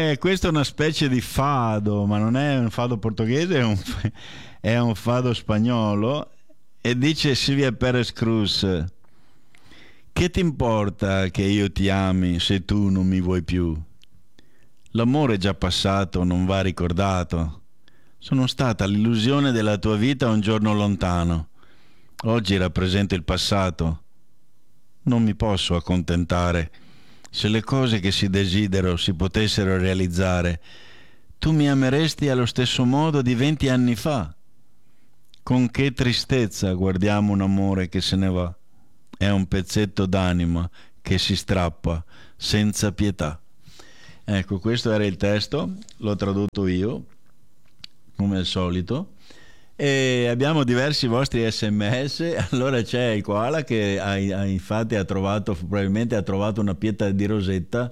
Questo è una specie di fado, ma non è un fado portoghese, è un fado spagnolo. E dice Silvia Perez Cruz: che ti importa che io ti ami se tu non mi vuoi più? L'amore è già passato, non va ricordato. Sono stata l'illusione della tua vita un giorno lontano. Oggi rappresento il passato. Non mi posso accontentare. Se le cose che si desidero si potessero realizzare, tu mi ameresti allo stesso modo di 20 anni fa. Con che tristezza guardiamo un amore che se ne va. È un pezzetto d'anima che si strappa senza pietà. Ecco, questo era il testo, l'ho tradotto io, come al solito. E abbiamo diversi vostri sms. Allora c'è il koala che infatti probabilmente ha trovato una pietra di Rosetta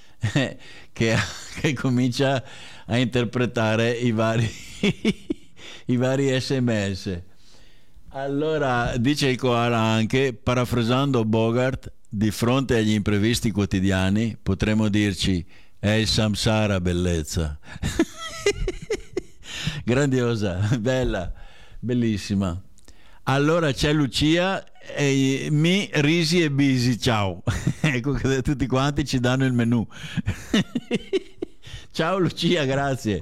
che comincia a interpretare i vari sms. Allora dice il koala anche, parafrasando Bogart: di fronte agli imprevisti quotidiani potremmo dirci: è il samsara, bellezza. Grandiosa, bella, bellissima. Allora c'è Lucia e mi Risi e Bisi, ciao. Ecco che tutti quanti ci danno il menù. Ciao Lucia, grazie.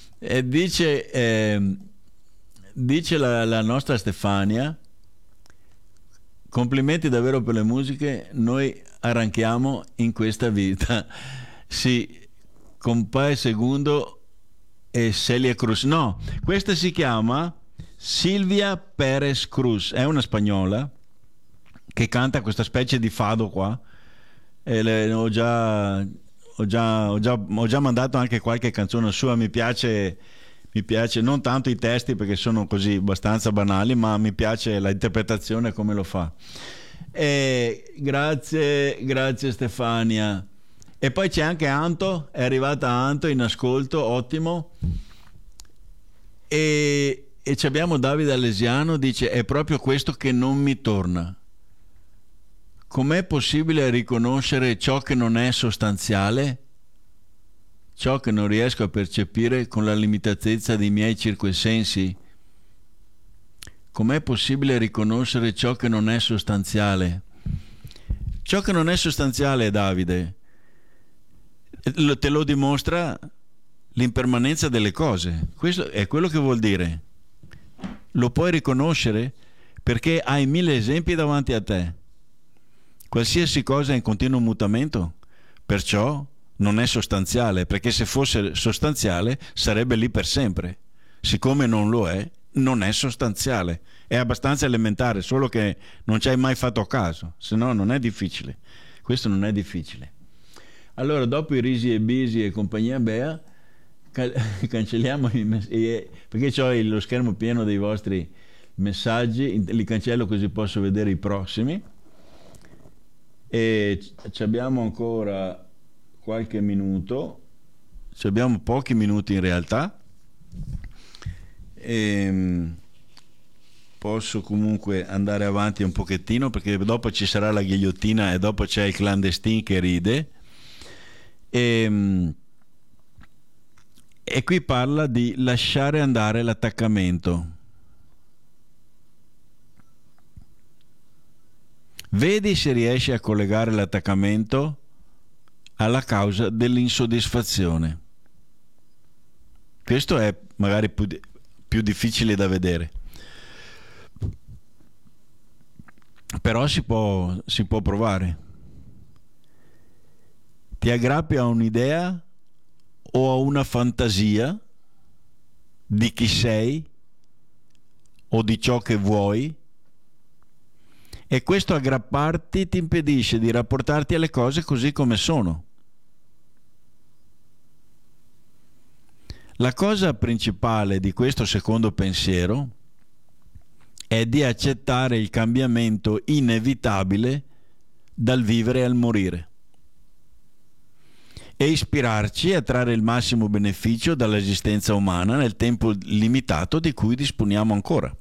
Dice la nostra Stefania: complimenti davvero per le musiche, noi arranchiamo in questa vita. Sì, Compay Segundo e Celia Cruz. No, questa si chiama Silvia Perez Cruz, è una spagnola che canta questa specie di fado qua. Ho già mandato anche qualche canzone sua. Mi piace non tanto i testi perché sono così abbastanza banali, ma mi piace l'interpretazione come lo fa. Grazie Stefania. E poi c'è anche Anto, è arrivata Anto in ascolto, ottimo. E abbiamo Davide Alesiano, dice: è proprio questo che non mi torna. Com'è possibile riconoscere ciò che non è sostanziale? Ciò che non riesco a percepire con la limitatezza dei miei circosensi? Com'è possibile riconoscere ciò che non è sostanziale? Ciò che non è sostanziale, Davide, te lo dimostra l'impermanenza delle cose. Questo è quello che vuol dire. Lo puoi riconoscere perché hai 1000 esempi davanti a te. Qualsiasi cosa è in continuo mutamento, perciò non è sostanziale, perché se fosse sostanziale sarebbe lì per sempre. Siccome non lo è, non è sostanziale. È abbastanza elementare, solo che non ci hai mai fatto caso, se no non è difficile. Questo non è difficile. Allora, dopo i Risi e Bisi e compagnia Bea, cancelliamo perché ho lo schermo pieno dei vostri messaggi, li cancello così posso vedere i prossimi. E ci abbiamo ancora qualche minuto, ci abbiamo pochi minuti in realtà. Posso comunque andare avanti un pochettino perché dopo ci sarà la ghigliottina e dopo c'è il clandestino che ride. E qui parla di lasciare andare l'attaccamento. Vedi se riesci a collegare l'attaccamento alla causa dell'insoddisfazione. Questo è magari più difficile da vedere, però si può provare. Ti aggrappi a un'idea o a una fantasia di chi sei o di ciò che vuoi, e questo aggrapparti ti impedisce di rapportarti alle cose così come sono. La cosa principale di questo secondo pensiero è di accettare il cambiamento inevitabile dal vivere al morire e ispirarci a trarre il massimo beneficio dall'esistenza umana nel tempo limitato di cui disponiamo ancora.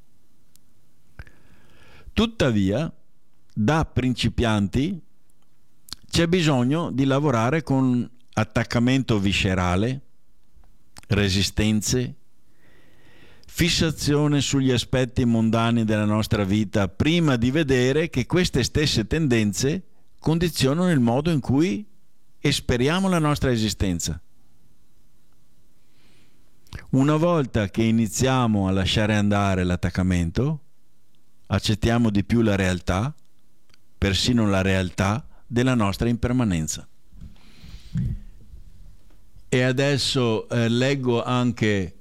Tuttavia, da principianti c'è bisogno di lavorare con attaccamento viscerale, resistenze, fissazione sugli aspetti mondani della nostra vita prima di vedere che queste stesse tendenze condizionano il modo in cui esperiamo la nostra esistenza. Una volta che iniziamo a lasciare andare l'attaccamento, accettiamo di più la realtà, persino la realtà della nostra impermanenza. E adesso leggo anche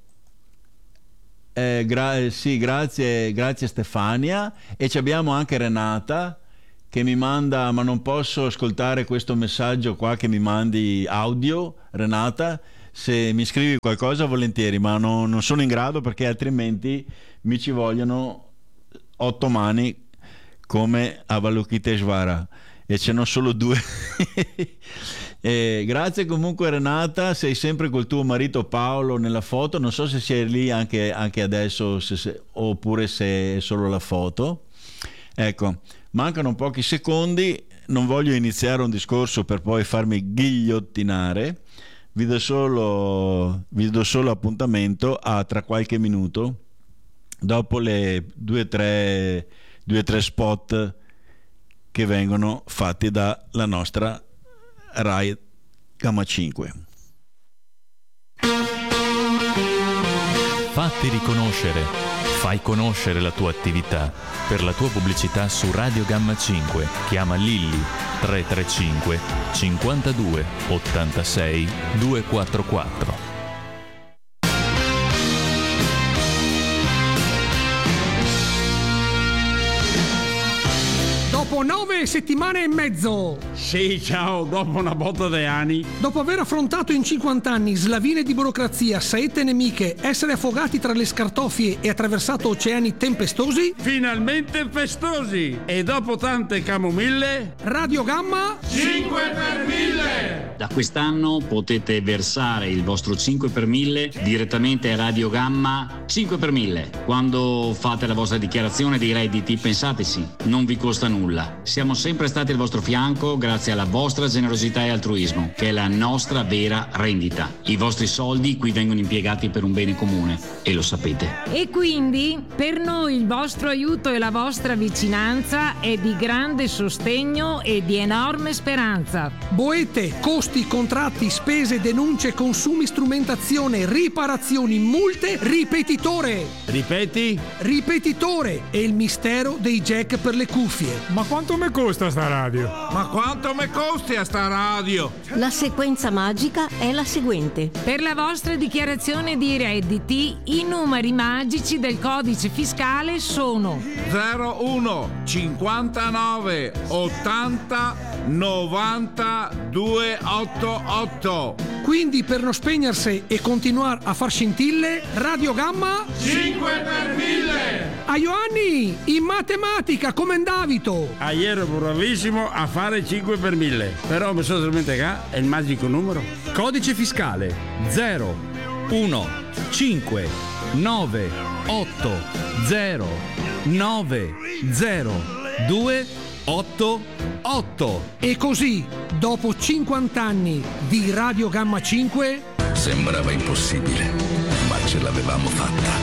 grazie Stefania, e ci abbiamo anche Renata che mi manda, ma non posso ascoltare questo messaggio qua che mi mandi audio. Renata, se mi scrivi qualcosa volentieri, ma non sono in grado perché altrimenti mi ci vogliono 8 mani come Avalokiteshvara e ce n'ho solo 2. Grazie comunque Renata, sei sempre col tuo marito Paolo nella foto, non so se sei lì anche adesso oppure se è solo la foto. Ecco, mancano pochi secondi, non voglio iniziare un discorso per poi farmi ghigliottinare, vi do solo appuntamento a tra qualche minuto, dopo le 2-3 spot che vengono fatti dalla nostra Rai Gamma 5. Fatti riconoscere, fai conoscere la tua attività. Per la tua pubblicità su Radio Gamma 5 chiama Lilli 335 52 86 244. Dopo 9 settimane e mezzo. Sì, ciao, dopo una botta di anni. Dopo aver affrontato in 50 anni slavine di burocrazia, saette nemiche, essere affogati tra le scartoffie e attraversato oceani tempestosi, Finalmente festosi. E dopo tante camomille, Radio Gamma 5 per 1000. Da quest'anno potete versare il vostro 5 per 1000 direttamente a Radio Gamma 5 per 1000. Quando fate la vostra dichiarazione dei redditi, pensateci, non vi costa nulla. Siamo sempre stati al vostro fianco grazie alla vostra generosità e altruismo, che è la nostra vera rendita. I vostri soldi qui vengono impiegati per un bene comune e lo sapete. E quindi per noi il vostro aiuto e la vostra vicinanza è di grande sostegno e di enorme speranza. boete, costi, contratti, spese, denunce, consumi, strumentazione, riparazioni, multe, ripetitore. Ripeti? Ripetitore è il mistero dei jack per le cuffie. Ma quanto mi costa sta radio? Ma quanto mi costi a sta radio? La sequenza magica è la seguente. Per la vostra dichiarazione di redditi, i numeri magici del codice fiscale sono 01 59 80 90 288. Quindi per non spegnersi e continuare a far scintille, Radio Gamma 5 per 1000. a Ioanni in matematica come Davito. Ieri ero bravissimo a fare 5 per 1000. Però mi sono dimenticato, è il magico numero. Codice fiscale 0 1 5 9 8 0 9 0 2 8 8. E così, dopo 50 anni di Radio Gamma 5, Sembrava impossibile, ma ce l'avevamo fatta.